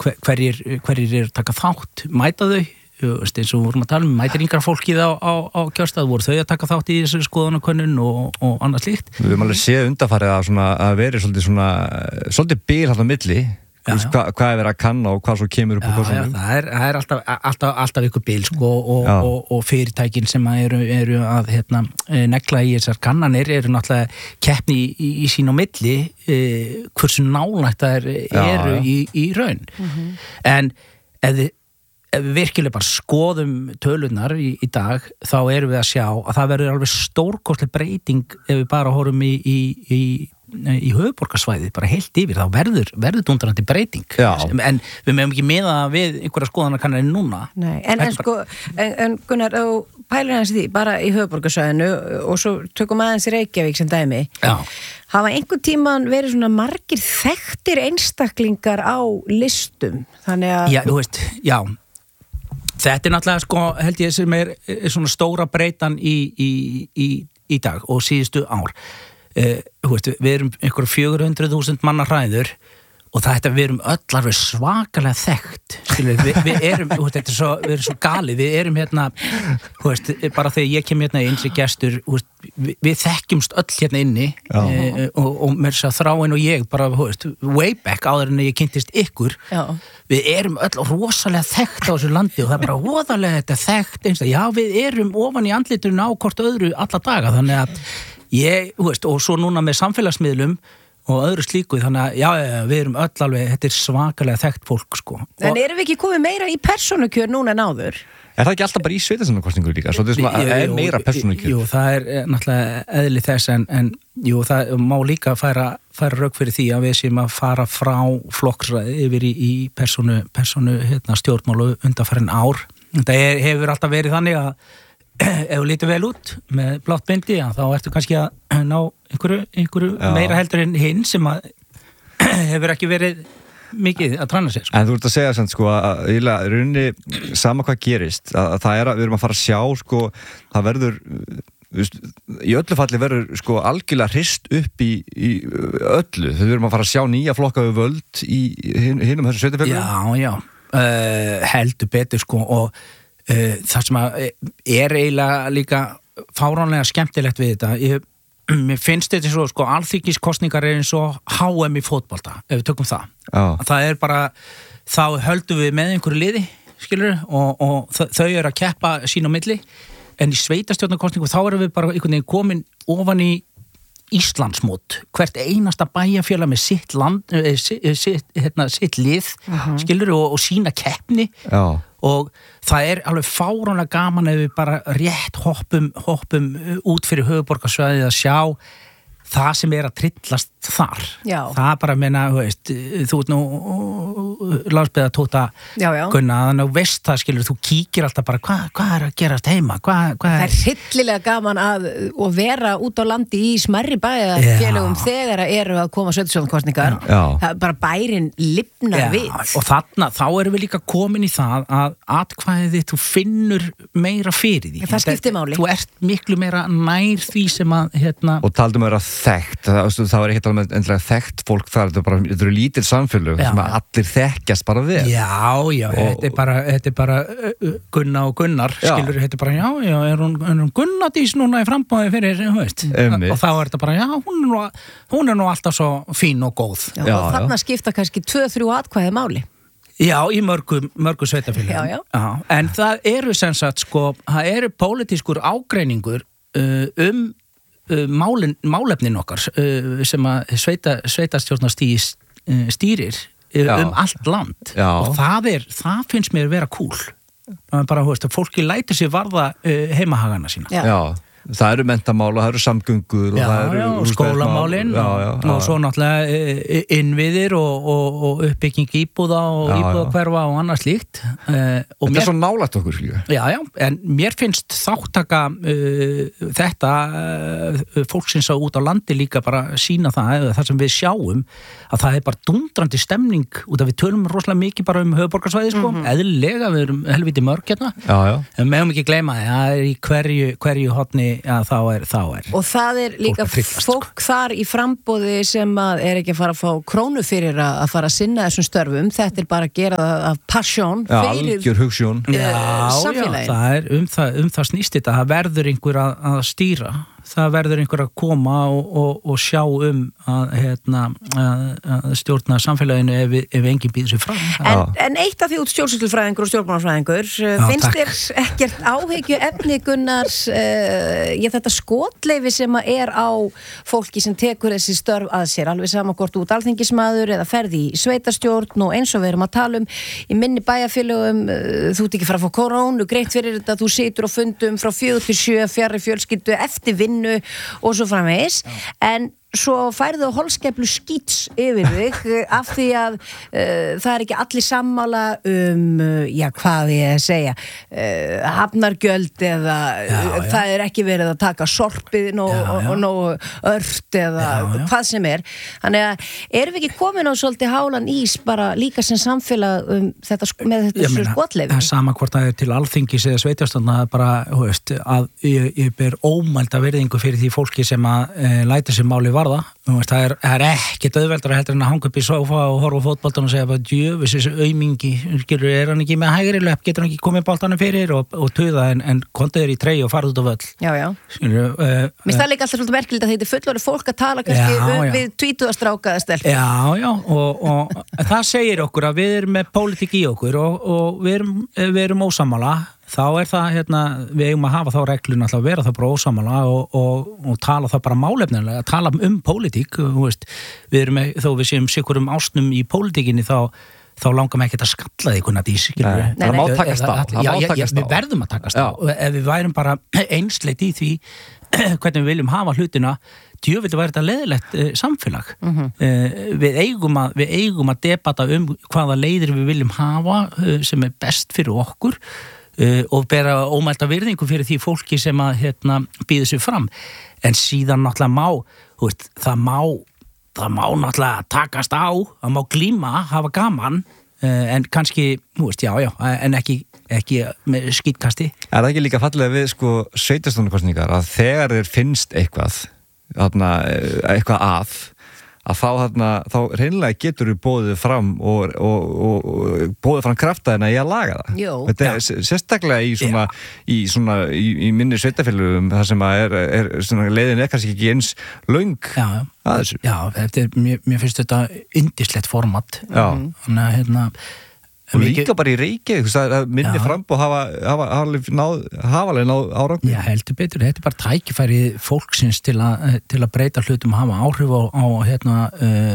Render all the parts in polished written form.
hverjir taka þátt, mæta þau eins og vorum að tala mætir yngra fólkið á kjörstað, voru þau að taka þátt í þessu skoðanakönnun og annað slíkt. Við höfum alveg séð undanfarið að veri svolítið bil þarna á milli, hvað verið að kanna og hvað svo kemur upp á kostunum. Það er alltaf ykkur bil sko, og fyrirtækin sem eru að negla í þessar kannanir eru náttúrulega keppni í sín á milli hversu nálægt það eru í raun. En ef við virkilega bara skoðum tölurnar í dag, þá erum við að sjá að það verður alveg stórkostleg breyting ef við bara horfum í höfuðborgarsvæðið, bara heilt yfir, þá verður dundrandi breyting. En við meðum ekki miða við einhverja skoðanakannanir núna. Nei, en Gunnar, þú pælir hans því, bara í höfuðborgarsvæðinu og svo tökum aðeins í Reykjavík sem dæmi. Hafa einhvern tímann verið svona margir þekktir einstaklingar á listum? Þannig að... Já, þú veist, já. Þetta náttúrulega, sko, held ég sem svona stóra breytan í dag og síðustu ár. Við erum einhverjum 400.000 manna hræður og við erum öll alveg svakalega þekkt. Við erum svo galið, við erum bara þegar ég kem inn sem gestur, við þekkjumst öll inni og mér svo Þráin og ég bara, way back áður en ég kynntist ykkur. Við erum öll rosalega þekkt á þessu landi og það bara voðalega þetta þekkt einst. Já, við erum ofan í andliturinn á hvort öðru alla daga, þannig að og svo núna með samfélagsmiðlum og öðru slíku, þannig að við erum öll alveg, þetta svakalega þekkt fólk sko. En erum við ekki komið meira í persónukjör núna en áður? Er það ekki alltaf bara í sveitarstjórnarkosningu líka? Svo það meira persónukjör? Jú, það náttúrulega eðli þess en jú, það má líka færa rök fyrir því að við séum að fara frá flokksræði yfir í persónu stjórnmálu undanfarin ár. Það hefur alltaf verið þannig að ef þú lítur vel út með blátt bindi, þá ertu kannski að ná einhverju meira heldur en hinn sem að hefur ekki verið mikið að tranna sér. En þú ert að segja sem sko að rauninni sama hvað gerist, að það við erum að fara að sjá sko, það verður í öllu falli verður sko algjörlega hrist upp í öllu. Þau verðum að fara að sjá nýja flokka við völd í hinum þessu sveitarfélögum. Já, heldur betur sko og það sem eiginlega líka fáránlega skemmtilegt við þetta, mér finnst þetta svo, sko, alþingiskosningar eins og HM í fótbolta, ef við tökum það. Það bara, þá höldum við með einhverju liði, skilur, og þau eru að keppa sín á milli, en í sveitarstjórnarkosningu þá erum við bara einhvern veginn komin ofan í Íslandsmót, hvert einasta bæjarfélag með sitt land, sitt lið, skilur, og sína keppni. Og það alveg fáránlega gaman ef við bara rétt hoppum út fyrir höfuðborgarsvæðið að sjá það sem að trillast þar. Það bara meina, þú ert nú landsbyggðar Tóta Gunna, þannig að þú veist það, skilur, þú kíkir alltaf bara, hvað að gerast heima? Það hryllilega gaman að vera út á landi í smærri bæjarfélögum þegar eru að koma sveitarstjórnarkosningar. Það bara bærin lifnar við. Og þá erum við líka komin í það að atkvæðið þú finnur meira fyrir því. Það skiptir máli. Þú ert miklu meira nær því sem að og taldum að þekkt, það var ekki alveg endilega þekkt fólk þar, þetta eru lítil samfélög sem allir þekkjast bara við. Já, þetta bara Gunna og Gunnar, skilur, þetta bara, er hún Gunnadís núna í frambóði fyrir, og þá þetta bara, hún nú alltaf svo fín og góð. Og þarna skipta kannski 2-3 atkvæði máli. Já, í mörgu sveitafélögum. En það eru sem sagt, sko, það eru pólitískur ágreiningur málefnin okkar sem að sveitarstjórnarstigi stýrir allt land og það finnst mér vera cool bara, fólki lætur sér varða heimahagana sína. Það eru menntamál og það eru samgöngur og það eru skólamálin og svo náttúrulega innviðir og uppbygging íbúða og íbúðahverfa og annað slíkt. Þetta svo nálægt okkur, skilju. Já, en mér finnst þáttaka þetta fólksins út á landi líka bara sína það sem við sjáum að það bara dundrandi stemning út af við tölum rosalega mikið bara höfuðborgarsvæði sko, eðlilega, við erum helviti mörg hérna. En við meðum ekki gleyma það í hverju horni þá er og það líka fólk þar í framboði sem að ekki að fara að fá krónu fyrir að fara að sinna þessum störfum, þetta bara að gera það af passion fyrir algjör hugsjón samfélagin. Það það snýst þetta, það verður einhver að stýra, það verður einhver að koma og sjá að stjórna samfélaginu ef enginn býður sér fram. En eitt af því út stjórnsýslufræðingur og stjórnmálafræðingur, finnst þér ekkert áhyggju efni Gunnar, þetta skotleyfi sem á fólki sem tekur þessi störf að sér, alveg sama hvort út alþingismaður eða ferði í sveitarstjórn og eins og við erum að tala í minni bæjarfélögum, þú ert ekki fara að fá kórónu, greitt fyrir þetta, þú situr á fundum frá 4 til 7 fjarri fjölskyldu eftir vinnu og svo framvegis, en svo færðu holskeplu skíts yfir þig af því að það ekki allir sammála hvað ég að segja hafnargjöld eða það ekki verið að taka sorpið nóg ört eða hvað sem þannig að erum við ekki komin á svolítið hálan ís bara líka sem samfélag þetta skotleifi? Það sama hvort það til alþingis eða sveitastofna bara, að ég ber ómælda virðingu fyrir því fólki sem að læta sér máli varða. Það ekkert auðveldara heldur en að hanga upp í sófa og horfa á fótboltan og segja bara djöfis þessi aumingi, hann ekki með hægri löpp, getur hann ekki komið boltanum fyrir og tuða en kontið í trey og farið út á völl. Mér stað líka alltaf svolítið merkilegt að þetta fullorðið fólk að tala kannski við tvítuðastrákaða stelpur. Já, og það segir okkur að við erum með pólitík í okkur og við erum ósammála. Þá það, við eigum að hafa þá reglun að vera það bara ósammála og tala það bara málefnilega, tala pólitík, við erum þó við séum sikur ásnum í pólitíkinni þá langar mig ekkert að skalla því hvernig dís. Það má takast á. Við verðum að takast á. Ef við værum bara einsleit í því hvernig við viljum hafa hlutina, djöfulli væri þetta leiðilegt samfélag. Við eigum að debata hvaða leiðir við viljum hafa sem best fyrir okkur og bera ómælda virðingu fyrir því fólki sem að býður sér fram, en síðan náttúrulega það má náttúrulega takast á, það má glíma, hafa gaman, en kannski en ekki með skítkasti. Það ekki líka fallega við sveitarstjórnarkosningar að þegar þér finnst eitthvað að þá reynilega getur við bóðið fram og bóðið fram kraftaðina í að laga það. Þetta sérstaklega í minni sveitafélögum þar sem leiðin kannski ekki eins löng að þessu. Mér finnst þetta yndislegt format. Þannig að og líka bara í Reykjavík minni framboð hafa alveg náð árangri. Já, heldur betur, þetta bara tækifæri fólksins til að breyta hlutum og hafa áhrif á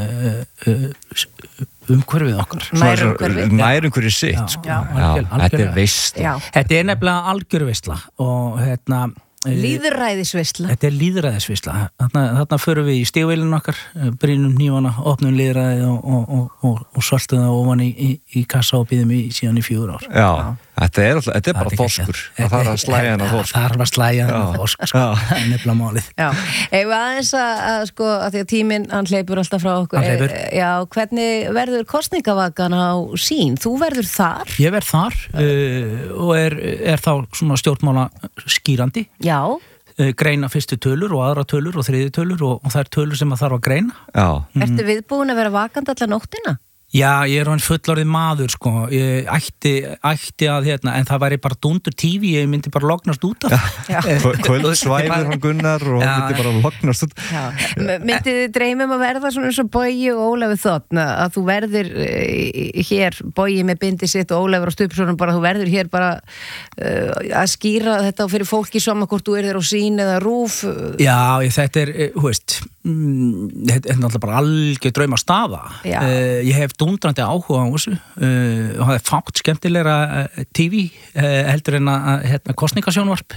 umhverfið okkar. Nærumhverfið sitt. Þetta veisla. Þetta nefnilega algjör veisla og Lýðræðisveisla. Þetta lýðræðisveisla. Þarna förum við í stígvélinu okkar, brýnum hnífana, opnum lýðræði og svoltum það ofan í kassa og býðum síðan í 4 ár. Já, þetta er bara þorskur. Það þarf að slæja hana þorsk. Það þarf að slæja hana þorsk, nefnilega málið. Já, ef aðeins að því að tíminn, hann hleypur alltaf frá okkur. Já, hvernig verður kosningavakan á sín? Þú verður þar? Ég verð þar og er þá svona stjórnmála skýrandi. Já. Greina fyrstu tölur og aðra tölur og þriðju tölur og það tölur sem að þarf að greina. Já. Ertu viðbúin að vera vakandi alla nóttina? Já, ég hann fullorðið maður, ég ætti að en það væri bara dundur TV, ég myndi bara lognast út af. Kvöldsvæður hann Gunnar og hann myndi bara lognast út. Myndið þið dreymum að verða svona eins og Bogi og Ólafur Þ að þú verður hér, Bogi með bindi sitt og Ólafur á Stupsson bara, þú verður hér bara að skýra þetta fyrir fólki sama hvort þú þér á Sín eða RÚV. Já, þetta þetta náttúrulega bara algjör drauma staða. Ég hef dundrandi áhuga á þessu og það fátt skemmtilegra TV heldur en að kosningasjónvarp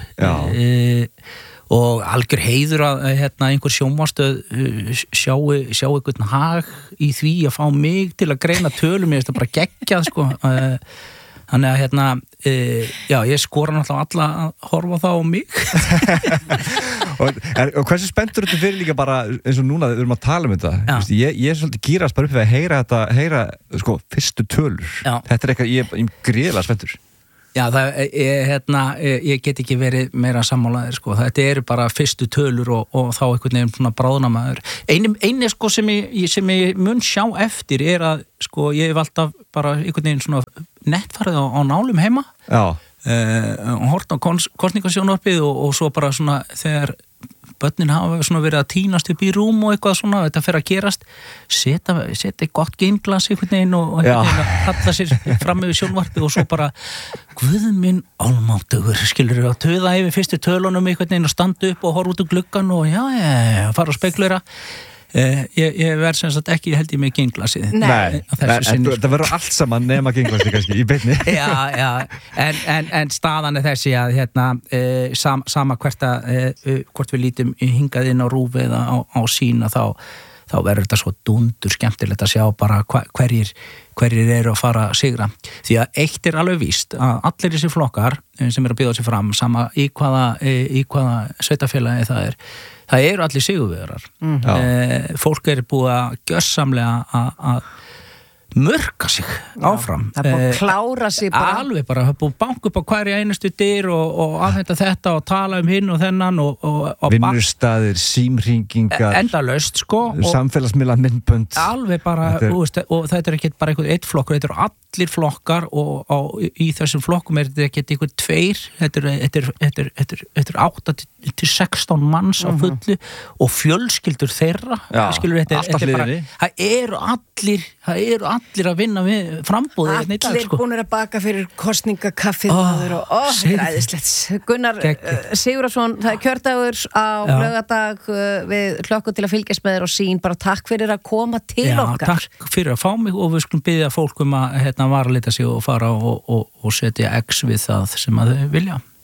og algjör heiður að einhver sjónvarpsstöð sjá einhvern hag í því að fá mig til að greina tölum, ég veist það bara geggjað þannig að ég skora náttúrulega alla að horfa þá á mig. og hversu spenntur þetta fyrir líka bara eins og núna við erum að tala um þetta. Ég svolítið gírast bara upp við að heyra fyrstu tölur. Þetta eitthvað, ég gríðlega spenntur. Já, ég get ekki verið meira sammálaðir, sko. Þetta eru bara fyrstu tölur og þá einhvern veginn svona bráðnamaður. Einu sko sem ég mun sjá eftir að, sko, ég hef alltaf bara einhvern veginn svona nettfarið á nálum heima. Já. Hort á kosningasjónvarpið og svo bara svona þegar börnin hafa svona verið að tínast upp í rúm og eitthvað svona, þetta fer að gerast setja gott geimglas einhvern veginn og einhvern veginn að halla sér fram yfir sjónvarpið og svo bara guð minn almáttugur, skilur að töða yfir fyrstu tölunum einhvern veginn og standa upp og horfa út úr gluggan og já, fara og speglura. Ég verð sem sagt ekki held ég með geimglasið. Nei, það verður allt saman nema geimglasið kannski í beinni. Já, en staðan þessi að sama hvort við lítum hingað inn á RÚV eða á sína þá verður þetta svo dundur skemmtilegt að sjá bara hverjir eru að fara að sigra. Því að eitt alveg víst að allir þessi flokkar sem eru að bjóða sig fram sama í hvaða sveitafélagi það eru allir sigurvegarar. Fólk er búið að gjörsamlega að mörka sig áfram. Það er búið að klára sig bara. Alveg bara, það er búið að banka upp á hverja einustu dyr og afhenda þetta og tala hinn og þennan og vinnustaðir, símhringingar endalaust, sko. Samfélagsmiðla myndbönd. Alveg bara, og þetta er ekki bara einhvern eitt flokkur, þetta eru allir flokkar og í þessum flokkum er þetta ekki einhvern tveir, þetta er 8-16 manns á fullu og fjölskyldur þeirra. Skilur, alltaf hliðinni. Það eru allir að vinna við frambúðið allir dag, sko. Búnir að baka fyrir kosningakaffið og æðislegt. Gunnar Sigurðarson, það er kjördagur á laugardag, við hlökkum til að fylgjast með þér og sín, bara takk fyrir að koma til okkar. Takk fyrir að fá mig og við skulum biðja fólk að varalita sig og fara og setja X við það sem að þau vilja.